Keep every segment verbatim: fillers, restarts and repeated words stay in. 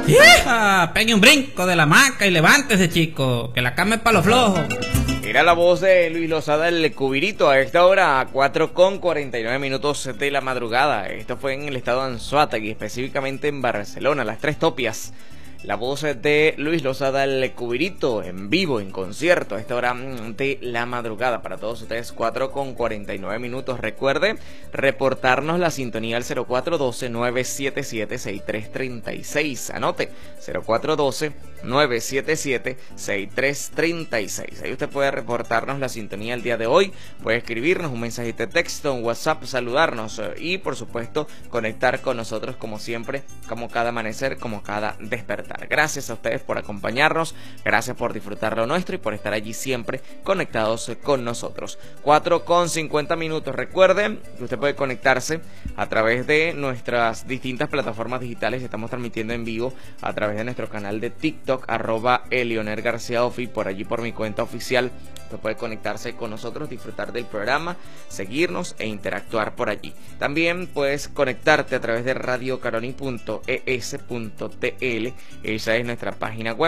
¡Hija! Pegue un brinco de la hamaca y levántese, chico, que la cama es para los flojos. Era la voz de Luis Lozada, el Cubirito, a esta hora, a cuatro con cuarenta y nueve minutos de la madrugada. Esto fue en el estado de Anzoátegui, específicamente en Barcelona, Las Tres Topias. La voz de Luis Lozada, el Cubirito, en vivo, en concierto, a esta hora de la madrugada. Para todos ustedes, cuatro con cuarenta y nueve minutos. Recuerde reportarnos la sintonía al cero cuatro uno dos, nueve siete siete, seis tres tres seis. Anote, cero cuatro uno dos, nueve siete siete, seis tres tres seis. Ahí usted puede reportarnos la sintonía el día de hoy. Puede escribirnos un mensajito de texto, un WhatsApp, saludarnos y, por supuesto, conectar con nosotros como siempre, como cada amanecer, como cada despertar. Gracias a ustedes por acompañarnos, gracias por disfrutar lo nuestro y por estar allí siempre conectados con nosotros. cuatro con cincuenta minutos. Recuerden que usted puede conectarse a través de nuestras distintas plataformas digitales. Estamos transmitiendo en vivo a través de nuestro canal de TikTok, arroba Elioner García Ofi, por allí por mi cuenta oficial. Usted puede conectarse con nosotros, disfrutar del programa, seguirnos e interactuar por allí. También puedes conectarte a través de radio caroni punto e s punto t l. Esa es nuestra página web,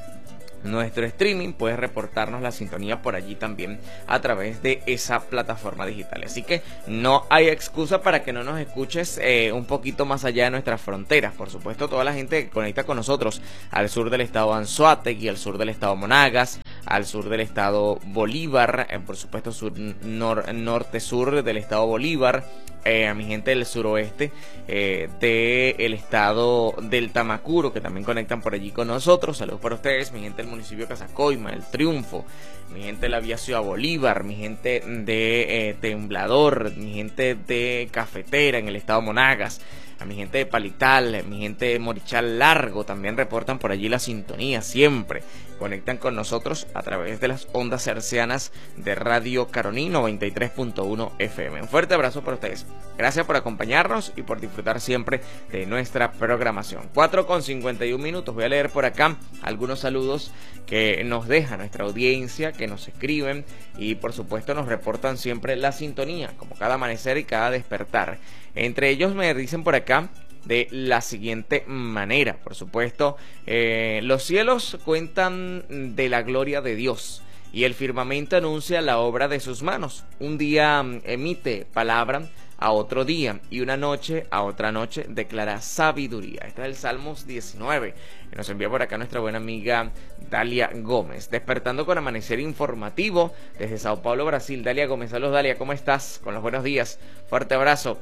nuestro streaming. Puedes reportarnos la sintonía por allí también a través de esa plataforma digital. Así que no hay excusa para que no nos escuches eh, un poquito más allá de nuestras fronteras. Por supuesto, toda la gente que conecta con nosotros al sur del estado Anzoátegui, al sur del estado Monagas, al sur del estado Bolívar, eh, por supuesto sur nor, norte sur del estado Bolívar, eh, a mi gente del suroeste eh, del estado del Tamacuro, que también conectan por allí con nosotros. Saludos para ustedes, mi gente del municipio de Casacoima, El Triunfo, mi gente de la vía Ciudad Bolívar, mi gente de eh, Temblador, mi gente de Cafetera en el estado Monagas, a mi gente de Palital, mi gente de Morichal Largo, también reportan por allí la sintonía siempre. Conectan con nosotros a través de las ondas hercianas de Radio Caroní noventa y tres punto uno F M. Un fuerte abrazo para ustedes. Gracias por acompañarnos y por disfrutar siempre de nuestra programación. cuatro con cincuenta y un minutos. Voy a leer por acá algunos saludos que nos deja nuestra audiencia, que nos escriben y por supuesto nos reportan siempre la sintonía, como cada amanecer y cada despertar. Entre ellos me dicen por acá de la siguiente manera, por supuesto, eh, los cielos cuentan de la gloria de Dios y el firmamento anuncia la obra de sus manos. Un día emite palabra a otro día y una noche a otra noche declara sabiduría. Este es el Salmos diecinueve. Nos envía por acá nuestra buena amiga Dalia Gómez. Despertando con amanecer informativo desde Sao Paulo, Brasil. Dalia Gómez, saludos Dalia, ¿cómo estás? Con los buenos días, fuerte abrazo.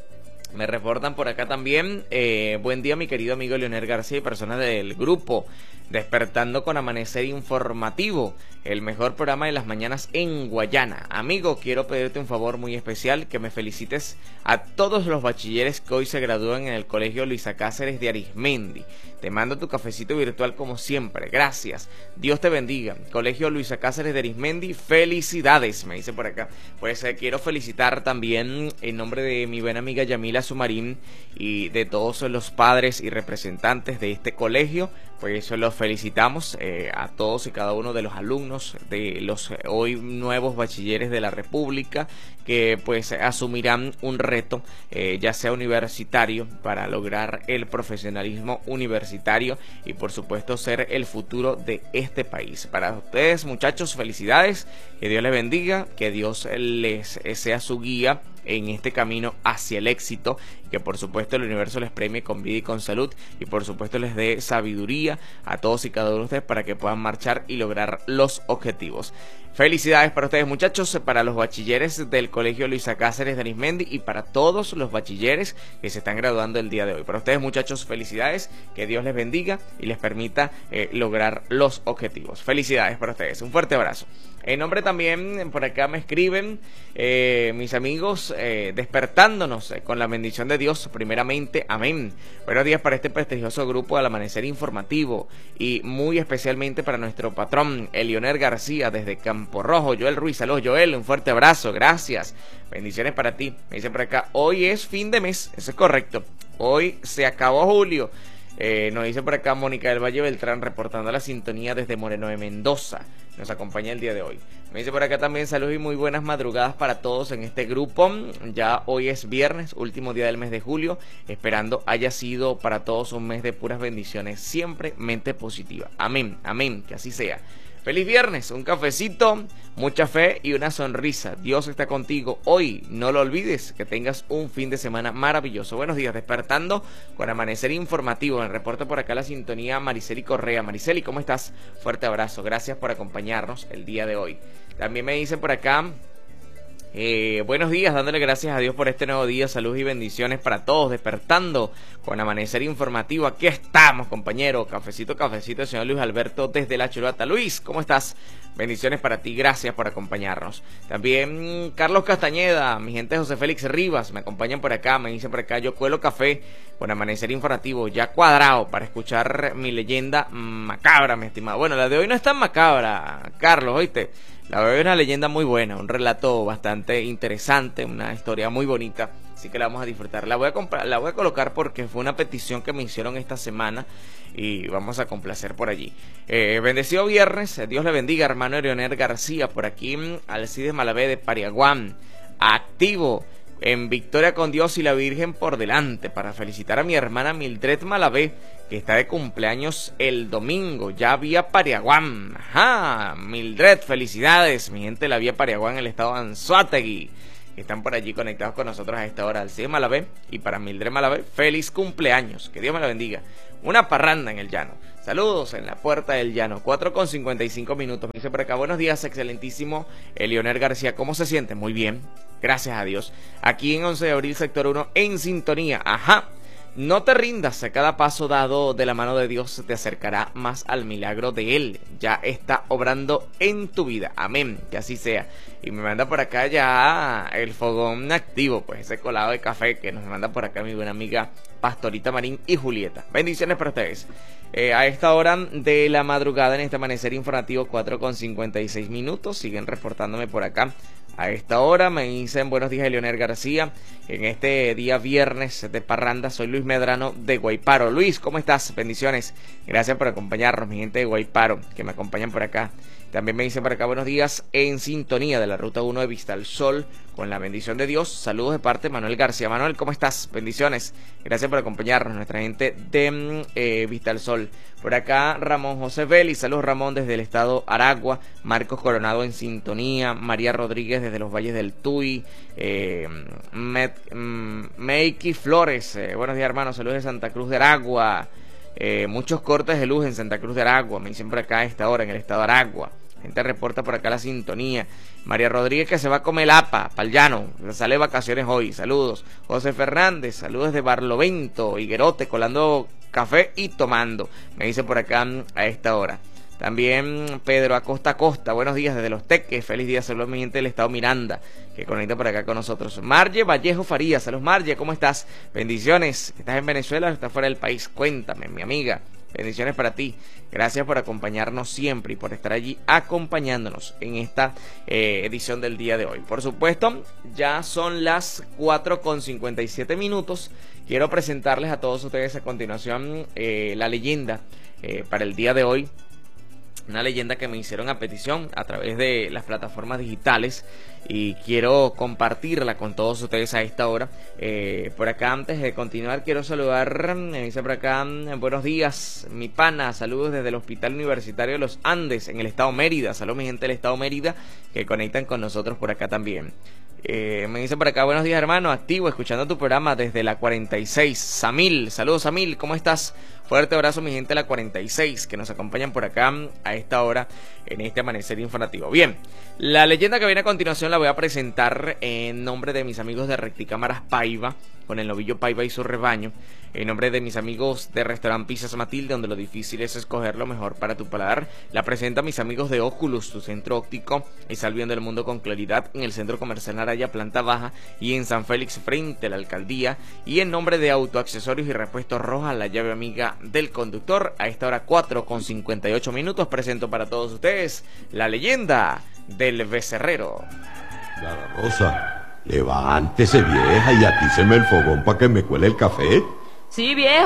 Me reportan por acá también, eh, buen día mi querido amigo Leonel García y personas del grupo, despertando con amanecer informativo, el mejor programa de las mañanas en Guayana. Amigo, quiero pedirte un favor muy especial, que me felicites a todos los bachilleres que hoy se gradúan en el Colegio Luisa Cáceres de Arismendi. Te mando tu cafecito virtual como siempre, gracias, Dios te bendiga. Colegio Luisa Cáceres de Arismendi, felicidades, me dice por acá. Pues eh, quiero felicitar también en nombre de mi buena amiga Yamila Sumarín y de todos los padres y representantes de este colegio. Pues los felicitamos eh, a todos y cada uno de los alumnos de los eh, hoy nuevos bachilleres de la República, que pues asumirán un reto eh, ya sea universitario para lograr el profesionalismo universitario y por supuesto ser el futuro de este país. Para ustedes, muchachos, felicidades, que Dios les bendiga, que Dios les eh, sea su guía en este camino hacia el éxito, y que por supuesto el universo les premie con vida y con salud, y por supuesto les dé sabiduría a todos y cada uno de ustedes para que puedan marchar y lograr los objetivos. Felicidades para ustedes, muchachos, para los bachilleres del Colegio Luisa Cáceres de Arismendi y para todos los bachilleres que se están graduando el día de hoy. Para ustedes, muchachos, felicidades, que Dios les bendiga y les permita eh, lograr los objetivos. Felicidades para ustedes, un fuerte abrazo. En nombre también, por acá me escriben eh, mis amigos, eh, despertándonos eh, con la bendición de Dios, primeramente, amén. Buenos días para este prestigioso grupo al amanecer informativo y muy especialmente para nuestro patrón, Elioner García, desde Campo Rojo, Joel Ruiz. Saludos, Joel, un fuerte abrazo, gracias. Bendiciones para ti. Me dice por acá, hoy es fin de mes, eso es correcto. Hoy se acabó julio. Eh, nos dice por acá Mónica del Valle Beltrán reportando la sintonía desde Moreno de Mendoza. Nos acompaña el día de hoy. Me dice por acá también saludos y muy buenas madrugadas para todos en este grupo. Ya hoy es viernes, último día del mes de julio. Esperando haya sido para todos un mes de puras bendiciones. Siempre mente positiva. Amén, amén, que así sea. Feliz viernes, un cafecito, mucha fe y una sonrisa. Dios está contigo hoy, no lo olvides, que tengas un fin de semana maravilloso. Buenos días, despertando con amanecer informativo. En reporte por acá la sintonía Mariceli Correa. Mariceli, ¿cómo estás? Fuerte abrazo, gracias por acompañarnos el día de hoy. También me dice por acá... Eh, buenos días, dándole gracias a Dios por este nuevo día, salud y bendiciones para todos, despertando con amanecer informativo. Aquí estamos, compañero, cafecito, cafecito, el señor Luis Alberto desde La Chulata. Luis, ¿cómo estás? Bendiciones para ti, gracias por acompañarnos. También Carlos Castañeda, mi gente José Félix Rivas, me acompañan por acá, me dicen por acá, yo cuelo café con amanecer informativo, ya cuadrado para escuchar mi leyenda macabra, mi estimado. Bueno, la de hoy no es tan macabra, Carlos, ¿oíste? La verdad es una leyenda muy buena, un relato bastante interesante, una historia muy bonita, así que la vamos a disfrutar. La voy a comprar, la voy a colocar porque fue una petición que me hicieron esta semana y vamos a complacer por allí. Eh, bendecido viernes, Dios le bendiga, hermano Leonel García, por aquí Alcides Malavé de Pariaguán, activo en Victoria con Dios y la Virgen por delante, para felicitar a mi hermana Mildred Malavé, que está de cumpleaños el domingo, ya vía Pariaguán. Ajá, Mildred, felicidades, mi gente de la vía Pariaguán en el estado de Anzoátegui, que están por allí conectados con nosotros a esta hora. Alcides Malavé y para Mildred Malavé, feliz cumpleaños, que Dios me la bendiga. Una parranda en el llano. Saludos en la puerta del llano, cuatro con cincuenta y cinco minutos. Me dice por acá, buenos días, excelentísimo Leonel García, ¿cómo se siente? Muy bien, gracias a Dios. Aquí en once de abril, sector uno, en sintonía. Ajá. No te rindas, a cada paso dado de la mano de Dios te acercará más al milagro de Él. Ya está obrando en tu vida. Amén, que así sea. Y me manda por acá ya el fogón activo, pues ese colado de café que nos manda por acá mi buena amiga Pastorita Marín y Julieta. Bendiciones para ustedes. Eh, a esta hora de la madrugada en este amanecer informativo, cuatro con cincuenta y seis minutos, siguen reportándome por acá. A esta hora me dicen buenos días, Leonel García. En este día viernes de parranda, soy Luis Medrano de Guayparo. Luis, ¿cómo estás? Bendiciones. Gracias por acompañarnos, mi gente de Guayparo, que me acompañan por acá. También me dicen por acá buenos días, en sintonía de la ruta uno de Vista al Sol, con la bendición de Dios. Saludos de parte de Manuel García. Manuel, ¿cómo estás? Bendiciones. Gracias por acompañarnos, nuestra gente de eh, Vista al Sol. Por acá Ramón José Vélez, saludos Ramón desde el estado Aragua. Marcos Coronado en sintonía. María Rodríguez desde los Valles del Tuy. Eh, Met, mm, Meiki Flores, eh, buenos días hermanos, saludos de Santa Cruz de Aragua. Eh, muchos cortes de luz en Santa Cruz de Aragua, me dicen por acá a esta hora en el estado de Aragua. Gente reporta por acá la sintonía. María Rodríguez que se va a comer lapa, pa'l llano, sale de vacaciones hoy, saludos. José Fernández, saludos de Barlovento, Higuerote, colando café y tomando, me dice por acá a esta hora. También Pedro Acosta Acosta, buenos días desde Los Teques, feliz día, saludos mi gente del estado Miranda, que conecta por acá con nosotros. Marge Vallejo Farías, saludos Marge, ¿cómo estás? Bendiciones, ¿estás en Venezuela o estás fuera del país? Cuéntame, mi amiga, bendiciones para ti, gracias por acompañarnos siempre y por estar allí acompañándonos en esta eh, edición del día de hoy. Por supuesto, ya son las cuatro con cincuenta y siete minutos, quiero presentarles a todos ustedes a continuación eh, la leyenda eh, para el día de hoy. Una leyenda que me hicieron a petición a través de las plataformas digitales y quiero compartirla con todos ustedes a esta hora. Eh, por acá, antes de continuar, quiero saludar, me dice por acá, buenos días, mi pana, saludos desde el Hospital Universitario de los Andes, en el estado Mérida. Saludos mi gente del estado Mérida, que conectan con nosotros por acá también. Eh, me dice por acá, buenos días hermano, activo, escuchando tu programa desde la cuarenta y seis. Samil, saludos Samil, ¿cómo estás? Fuerte abrazo mi gente de la cuarenta y seis que nos acompañan por acá a esta hora en este amanecer informativo. Bien, la leyenda que viene a continuación la voy a presentar en nombre de mis amigos de Recticámaras Paiva, con el novillo Paiva y su rebaño, en nombre de mis amigos de Restaurant Pizzas Matilde, donde lo difícil es escoger lo mejor para tu paladar. La presenta a mis amigos de Oculus, tu centro óptico, y viendo el mundo con claridad en el Centro Comercial Araya, planta baja, y en San Félix, frente a la alcaldía. Y en nombre de Autoaccesorios y Repuestos Rojas, la llave amiga del conductor. A esta hora cuatro con cincuenta y ocho minutos presento para todos ustedes la leyenda del becerrero. Clara Rosa, levántese vieja y atíceme el fogón para que me cuele el café. Sí, viejo.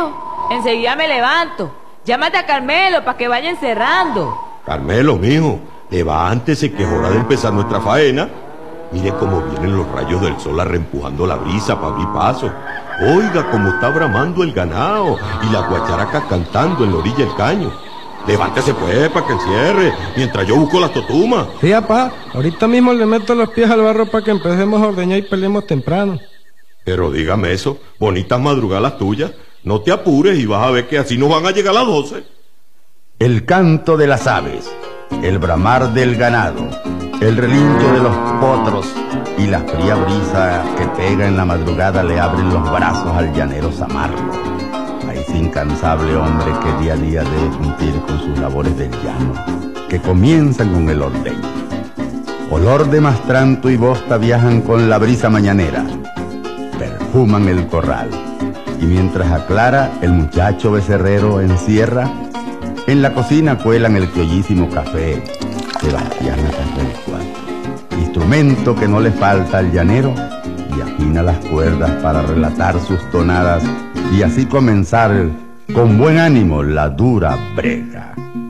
Enseguida me levanto. Llámate a Carmelo para que vaya encerrando. Carmelo, mijo, levántese que es hora de empezar nuestra faena. Mire cómo vienen los rayos del sol arrempujando la brisa para abrir paso. Oiga cómo está bramando el ganado y las guacharacas cantando en la orilla del caño. Levántese pues para que encierre, mientras yo busco las totumas. Sí, papá, ahorita mismo le meto los pies al barro para que empecemos a ordeñar y peleemos temprano. Pero dígame eso, bonitas madrugadas tuyas. No te apures y vas a ver que así nos van a llegar las doce. El canto de las aves, el bramar del ganado, el relincho de los potros y la fría brisa que pega en la madrugada le abren los brazos al llanero Samarro, a ese incansable hombre que día a día debe cumplir con sus labores del llano, que comienzan con el ordeño. Olor de mastranto y bosta viajan con la brisa mañanera, perfuman el corral, y mientras aclara el muchacho becerrero encierra, en la cocina cuelan el criollísimo café Sebastián del Cuatro, instrumento que no le falta al llanero, y afina las cuerdas para relatar sus tonadas y así comenzar con buen ánimo la dura brega.